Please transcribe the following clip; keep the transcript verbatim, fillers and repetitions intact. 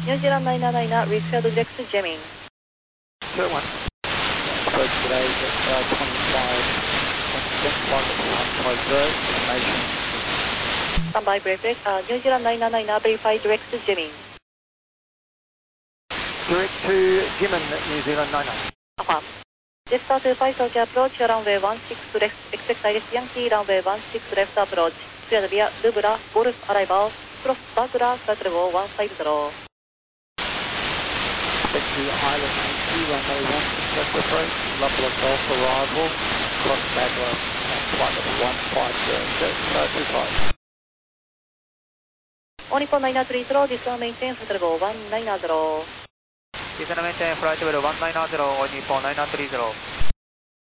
New Zealand nine nine nine, rescheduled direct to jamming. Sure one. Approach today at uh, twenty-five, one point zero, information. Standby break break, uh, New Zealand nine nine nine, verify direct to jamming. Direct to Jimin, New Zealand nine nine. Affirm. Jetstar two five Tokyo approach, runway one six left, expect Iris Yankee, runway one six left approach. Cleared via Lubra, Golf arrival, cross Bagura, flight level one five zero. Expect to Island Yankee, runway one six left approach, Lubra Golf arrival, cross Bagura, flight level one five zero, Jetstar two five. Onippon nine three zero, this one maintain flight level one nine zero. This one maintain flight level one nine zero, Nippon nine three zero.